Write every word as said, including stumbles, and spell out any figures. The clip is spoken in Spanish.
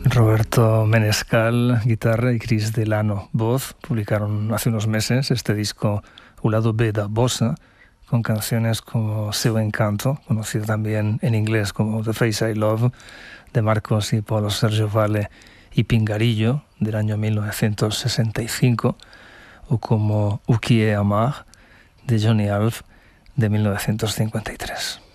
Roberto Menescal, guitarra, y Chris Delano, voz, publicaron hace unos meses este disco Un lado B da Bossa, con canciones como Seu Encanto, conocido también en inglés como The Face I Love, de Marcos y Paulo Sergio Vale, y Pingarillo, del año mil novecientos sesenta y cinco, o como O que é amar, de Johnny Alf, de mil novecientos cincuenta y tres.